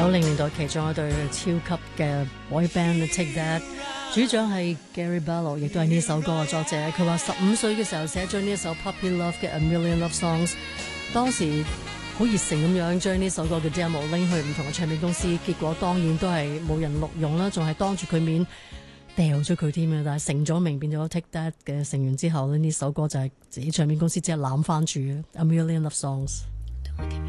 90年代其中一隊超級嘅 boy band Take That， 主掌係 Gary Barlow， 亦都係呢首歌嘅作者。佢話15歲嘅時候寫咗呢一首 Puppy Love 嘅 A Million Love Songs， 當時好熱誠咁樣將呢首歌嘅 demo 拎去唔同嘅唱片公司，結果當然都係冇人錄用啦，仲係當住佢面掉咗佢添啊！但係成咗名變咗 Take That 嘅成員之後呢，呢首歌就係自己唱片公司只係攬翻住 A Million Love Songs。